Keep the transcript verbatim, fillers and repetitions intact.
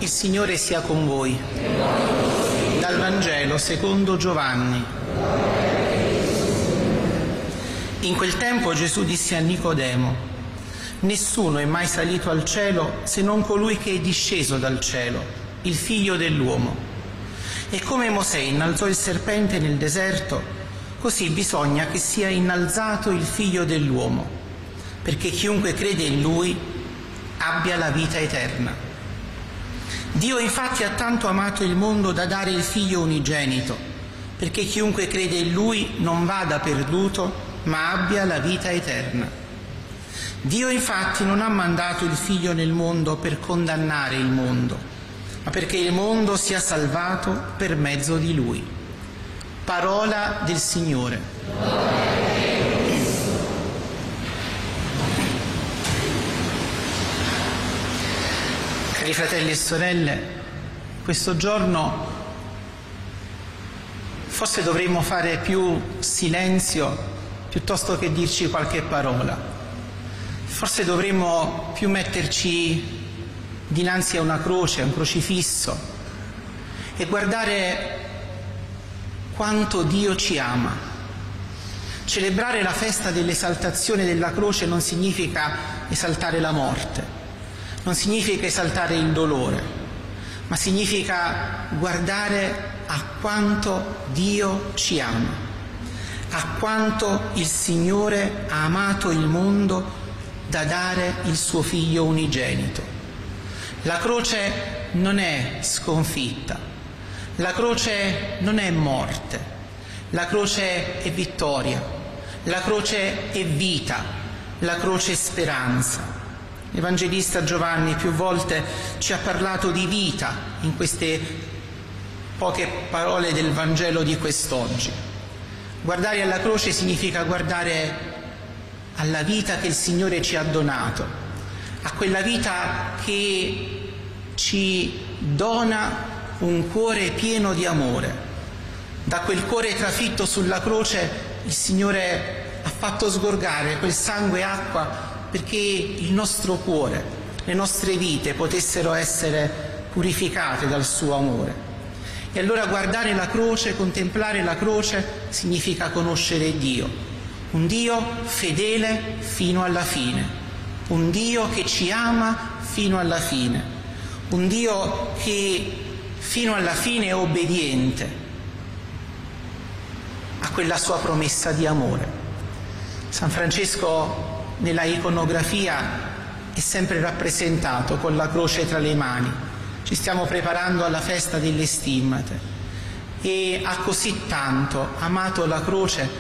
Il Signore sia con voi. Dal Vangelo secondo Giovanni. In quel tempo Gesù disse a Nicodemo: nessuno è mai salito al cielo se non colui che è disceso dal cielo, il Figlio dell'uomo. E come Mosè innalzò il serpente nel deserto, così bisogna che sia innalzato il Figlio dell'uomo, perché chiunque crede in Lui abbia la vita eterna. Dio infatti ha tanto amato il mondo da dare il Figlio unigenito, perché chiunque crede in Lui non vada perduto, ma abbia la vita eterna. Dio infatti non ha mandato il Figlio nel mondo per condannare il mondo, ma perché il mondo sia salvato per mezzo di Lui. Parola del Signore. Cari fratelli e sorelle, questo giorno forse dovremmo fare più silenzio piuttosto che dirci qualche parola. Forse dovremmo più metterci dinanzi a una croce, a un crocifisso, e guardare quanto Dio ci ama. Celebrare la festa dell'esaltazione della croce non significa esaltare la morte, non significa esaltare il dolore, ma significa guardare a quanto Dio ci ama, a quanto il Signore ha amato il mondo da dare il suo Figlio unigenito. La croce non è sconfitta, la croce non è morte, la croce è vittoria, la croce è vita, la croce è speranza. L'Evangelista Giovanni più volte ci ha parlato di vita in queste poche parole del Vangelo di quest'oggi. Guardare alla croce significa guardare alla vita che il Signore ci ha donato, a quella vita che ci dona un cuore pieno di amore. Da quel cuore trafitto sulla croce il Signore ha fatto sgorgare quel sangue e acqua perché il nostro cuore, le nostre vite potessero essere purificate dal suo amore. E allora guardare la croce, contemplare la croce, significa conoscere Dio, un Dio fedele fino alla fine, un Dio che ci ama fino alla fine, un Dio che fino alla fine è obbediente a quella sua promessa di amore. San Francesco nella iconografia è sempre rappresentato con la croce tra le mani. Ci stiamo preparando alla festa delle stimmate e ha così tanto amato la croce